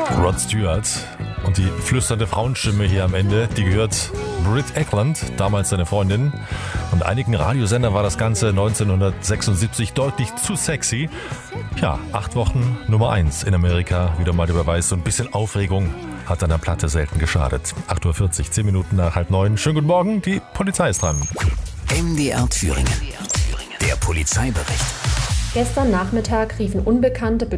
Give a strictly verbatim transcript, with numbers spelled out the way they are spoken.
Rod Stewart und die flüsternde Frauenstimme hier am Ende, die gehört Britt Ekland, damals seine Freundin. Und einigen Radiosendern war das Ganze neunzehnhundertsechsundsiebzig deutlich zu sexy. Ja, acht Wochen Nummer eins in Amerika, wieder mal der Beweis. So ein bisschen Aufregung hat an der Platte selten geschadet. acht Uhr vierzig, zehn Minuten nach halb neun. Schönen guten Morgen, die Polizei ist dran. M D R Thüringen, der Polizeibericht. Gestern Nachmittag riefen Unbekannte